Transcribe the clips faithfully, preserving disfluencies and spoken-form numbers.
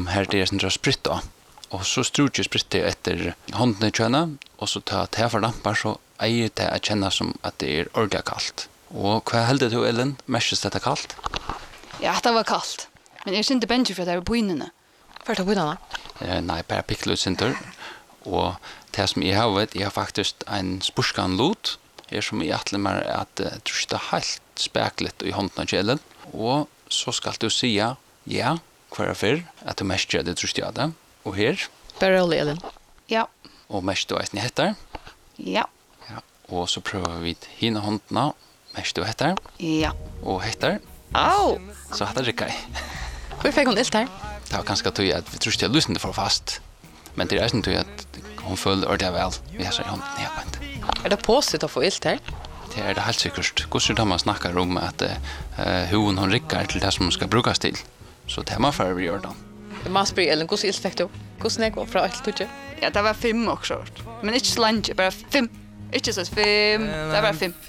här det är sin dra spritt då. Och så struger spritt det efter hånden i köna och så tar det för lampar så är det att känna som att det är ordentligt kallt. Och vad hällde du Ellen? Mest detta kallt? Ja, det var kallt. Men jag kände bänge för att det var på inne. För att ta på innan? Eh, nej, bara picklucenter. Och det som jag har vet, jag har faktiskt en spurskan lot. Er som i atle mer at uh, trusta helt speklet i hånden av kjelen. Og så skal du säga ja, hver fyr, at du mest gjør det trusta det. Og her. Bare rolig, Ellen. Ja. Og mest du eisen hettar. Ja. Ja. Og så prøver vi hina håndene, mest du hettar. Ja. Og hettar. Au! Så hettar rikka i. Hvor fikk hun ilt her? Det var ganske tøy at vi trusta lusende for fast. Men det er eisen tøy at hon føler ordentlig vel. Vi har så i hånden nedbant. Er det påstått å få ilt her? Det er det helt sikkert. Hvordan da man snakker om at uh, hun hon rikker til det som skal brukes til. Så det er man for å gjøre det. Man spyr Ellen, hvordan ilt fikk du? Hvordan er det fra ilt tutje? Ja, det var fem också. Men inte så länge, bara fem. Inte så fem, det var fem.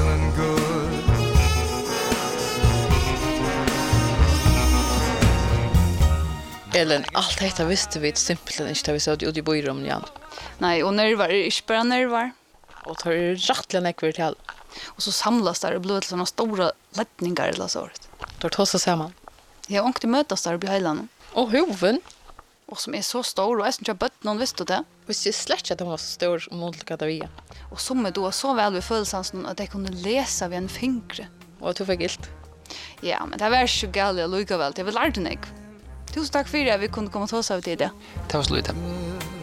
Ellen, allt detta visste vi simpelt inte da vi så ut i bojrummen igen. Nej, och nervar är inte bara nervar. Och tar rättliga nekver till. Och så samlas där och blir till såna stora ledningar eller så. Tar tossa samman. Jag har inte mötas där i hela. Och huven. Och som är så stor och jag syns jag bött någon visste det. Visst är släkt att de var så stor mot Katavia. Och som är då så väl vid födelsansen att jag kunde läsa vid en fingre. Och du fick ilt. Ja, men det var så galet lika väl. Det var lärde mig. Tusen tack för att vi kunde komma till oss av till det. Det var slut.